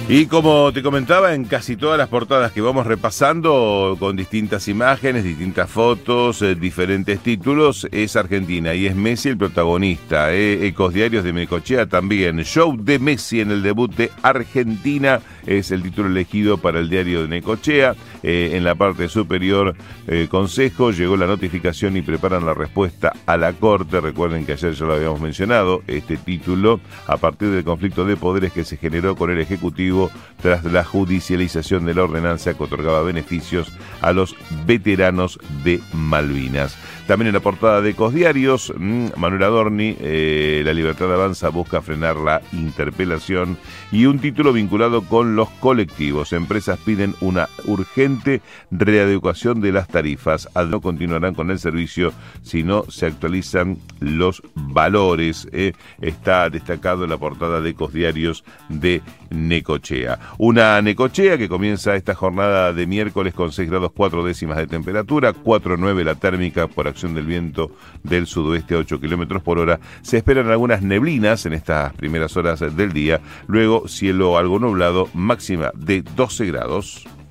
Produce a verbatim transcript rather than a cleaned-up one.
Y como te comentaba, en casi todas las portadas que vamos repasando, con distintas imágenes, distintas fotos, eh, diferentes títulos, es Argentina y es Messi el protagonista. Eh, Ecos Diarios de Necochea también. Show de Messi en el debut de Argentina es el título elegido para el diario de Necochea. Eh, en la parte superior, eh, Consejo, llegó la notificación y preparan la respuesta a la Corte. Recuerden que ayer ya lo habíamos mencionado, este título, a partir del conflicto de poderes que se generó con el Ejecutivo tras la judicialización de la ordenanza que otorgaba beneficios a los veteranos de Malvinas. También en la portada de Ecos Diarios, mmm, Manuel Adorni, eh, La Libertad Avanza busca frenar la interpelación, y un título vinculado con los colectivos. Empresas piden una urgente readecuación de las tarifas. No continuarán con el servicio si no se actualizan los valores. Eh, está destacado en la portada de Ecos Diarios de Necochea. Una Necochea que comienza esta jornada de miércoles con seis grados cuatro décimas de temperatura, cuatro coma nueve la térmica por acción del viento del sudoeste a ocho kilómetros por hora. Se esperan algunas neblinas en estas primeras horas del día, luego cielo algo nublado, máxima de doce grados.